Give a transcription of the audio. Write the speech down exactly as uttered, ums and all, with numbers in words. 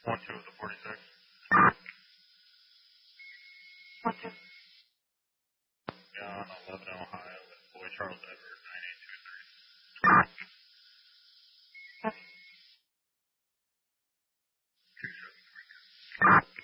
One two of the forty-six. One two. Yeah, on eleven Ohio with Boy Charles Edward nine eight two three. Okay. Two seven three.